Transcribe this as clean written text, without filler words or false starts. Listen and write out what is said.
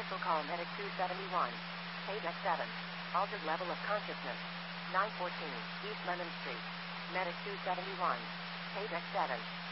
Universal call medic 271. Page X7. Altered level of consciousness. 914 East Lemon Street. Medic 271. Page X7.